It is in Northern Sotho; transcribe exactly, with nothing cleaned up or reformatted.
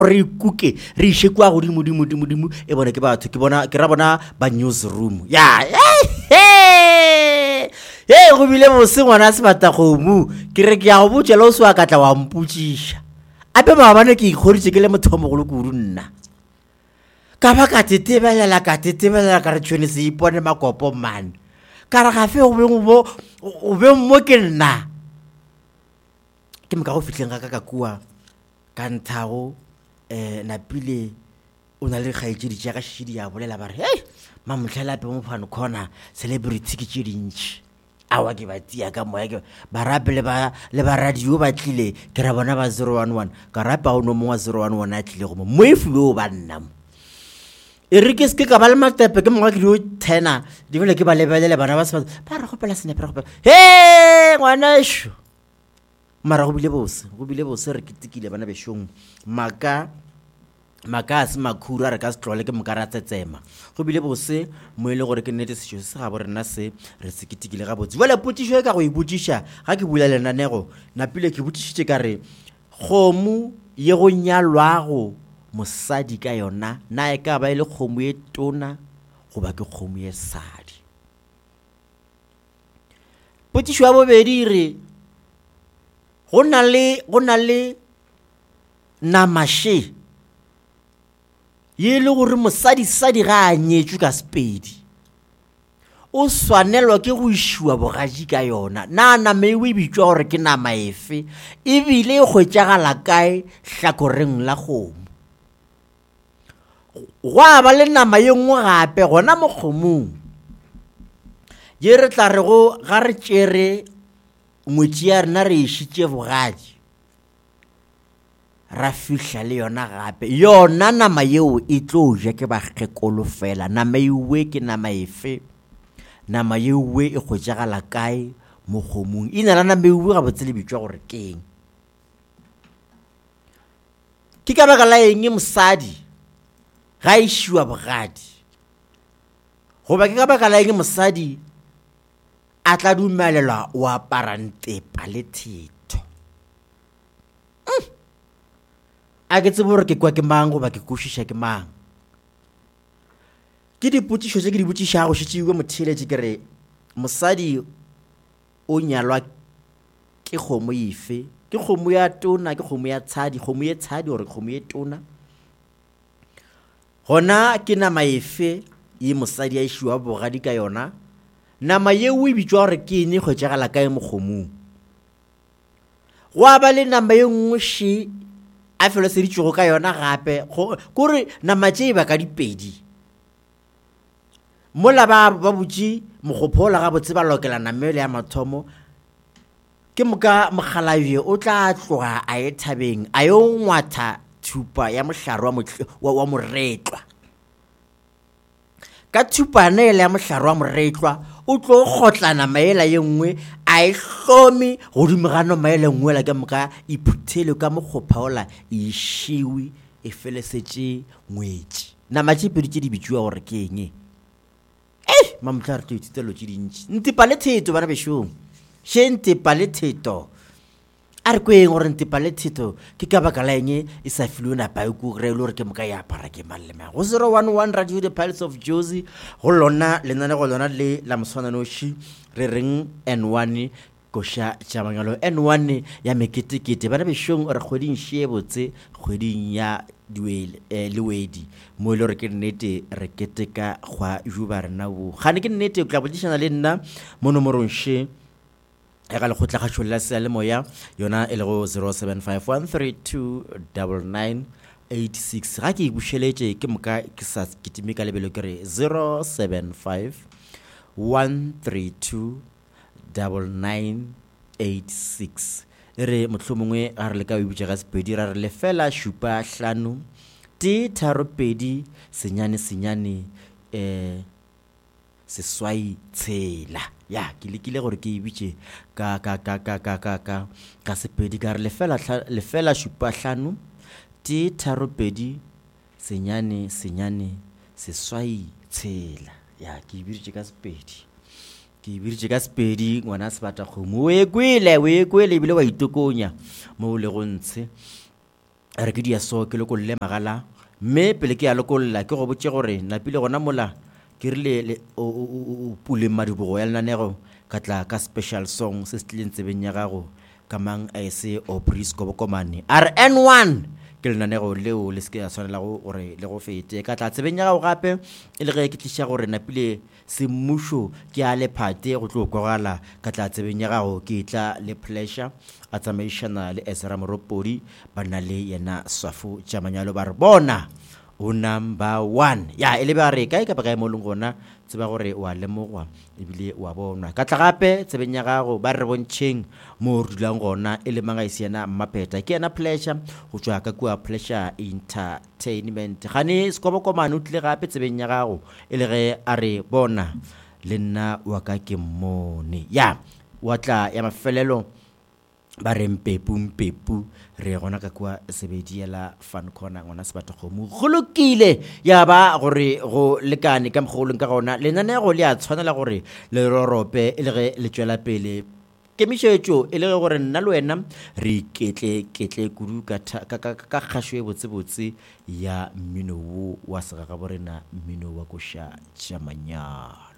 re kuke re ishe kwa godimo dimo dimo dimo e bona ke batho ke bona ke ra bona ba newsroom ya hey go bile mo se ngwana se bata go mu ke re ke ya go botsa lo swa ka tla wa mputsisha ape ba bana ke ikgoritse ke le mothomo go le kuru nna ka ba ka tetebela ka tetebela ka re tshone se ipone makopo man ka ra ga fe o be mo o be mo ke nna ke mka go fitleng ga ka ka kua ka nthago eh na pile o na le khaitse di tšaka shidi ya bolela ba re hey mamtlhela pe mo phano khona celebrity ke tšedintši awa ke ba tia ka moya ke ba rape le ba le ba radio ba tlile ke ra bona ba zero one one ka rapa o no mo wa zero one one a tlile go mo moefu yo ba nna e re ke se ke ka ba le matepe ke mo ga ke yo tena di bile ke ba lebelele bana ba se ba re gopela sene pre gopela he ngwana sho mara go bile bose go bile bose re kitikile bana be shong maka maka se makhura re ka se tlole ke mokaratsetsema go bile bose mo ile gore ke nnete se se ga borena se re se kitikile ga botse wala putisho e ka go iputisha ga ke bula lenanego na pile ke butishitse ka re khomu ye go nyalwago mosadi ka yona na e ka ba ile khomu e tona go ba ke khomu ye sadi putisho ya bobedi re go na le go na le namashe ye le gore mosadi sadi ga a nyetšwe ka sepedi o swanelwa ke go ishiwa bogaji ka yona na nama e we bitswa gore ke nama efe ebile e kgwetšagala kae hlakoreng la kgomo go a ba le nama ye nngwe gape gona mo kgomong ye re tla re go ga re tšere ngwetši ya rena re išitše bogaji ra fihla le yona gape yona nama yeo e tlo ja ke ba gekolo fela nama yewe ke nama efe nama yewe e kgwetšagala kae mo kgomong ina la nama yewe ga botse le bitswa gore keng ke ka baka la eng mosadi ga ishiwa bogadi go ba ke ka baka la eng mosadi a tla dumelela o aparantepa le thito a ke tsebe gore ke kwa ke mang go ba ke koshisha ke mang ke diputšisho tse ke di botšiša go šitšiwe motheletše ke re mosadi o nyalwa ke kgomo efe ke kgomo ya tona ke kgomo ya tshadi kgomo ye tshadi gore kgomo ye tona gona ke nama efe ye mosadi a ishiwa bogadi ka yona nama ye o bitswa gore ke ene kgwetšagala kae mo kgomong go a ba le nama ye nngwe she a felo se ditšego ka yona gape kore nama tše e ba ka dipedi mola ba ba botši mogophola ga botse ba lokela namele ya mathomo ke moka mogalaye o tla tloga a e thabeng a yo ngwatha thupa ya mohlaro wa moretlwa ka thupana ele ya mohlaro wa moretlwa o tlo gotlana maela ye nngwe a e hlomi godimo ga no maela nngwe la ka moka iphuthele ka mogophaola e shiwi e felesetše ngwetši nama tše pedi tše di bitšwa gore ke eng eh mamtla re tšitelo tše dintši ntepa le theto bana bešong she ntepa le theto a re kweng gore ntepa le theto ke ka baka la eng e sa filwe napa e kugre le gore ke moka ya apara ke malema go zero one one radio the Palace of Jozi go lona le nna go lona le la moswana noši re reng N one koša tšamangalo N one ya meketekete bana bešong re kgweding she botse kgweding ya duele lewedi mo ile re ke nnete re keteka gwa juba rena bo gane ke nnete o tla botsana le nna mo nomorong she ya ka le go tla ga tšholla se le moya yona e le go zero seven five one three two nine nine eight six ga ke bušeletše ke moka ke sa kitime ka lebelo ke re zero seven five one three two nine nine eight six re mohlomongwe a re le ka bibutša ga sepedi ra re lefela šupa hlano te tharo pedi senyane senyane eh seswai tshela ya ke lekile gore ke ibitše ka ka ka ka ka ka ka ka sepedi ka re lefela lefela šupa hlano te tharo pedi senyane senyane seswai tshela ya ke ibitše ka sepedi ke ibitše ka sepedi ngwana se bata kgomo o e kwele o e kwele ebile wa itokonya mo le go ntshe re ke dia so ke lokolle magala mme pele ke ya lokolla ke go botse gore napile gona mola ke rile o pule madibogo ya lenanego ka tla ka special song se se tlileng tsebeng ya gago ka mang a ese Obris Kobokomane R N one ke lenanego leo le se ke ya tshwanela gore le go fete ka tla tsebeng ya gago gape e le ge ke tliša gore napile semmušo ke a lephate go tlo kogala ka tla tsebeng ya gago ke tla le pleasure a tsamaišana le Ezra Moropodi ba na le yena Swafo Jamanyalo ba re bona o number one ya e le ba re kae ka ba kae mo leng gona tseba gore wa lemogwa ebile wa bonwa ka tla gape tsebeng ya gago ba re bontšheng mo re dulang gona e le manga isiana mmapeta ke yena pleasure go tswa ka kua Pleasure Entertainment gane Sekobokomane o tlile gape tsebeng ya gago e le ge a re bona le nna wa ka ke mmone ya wa tla ya mafelelo ba re mpepu mpepu re gona ka kua sebediela fan corner ngona se batho go mo golokile ya ba gore go lekane ka mogolong ka gona lenanego le a tshwanela gore le rorope e le ge le tswela pele ke mišetšo e le ge gore nna le wena re ketle ketle kudu ka ka ka kgašo e botse botse ya mmino wo wa segagaborena mmino wa koša Jamanyalo.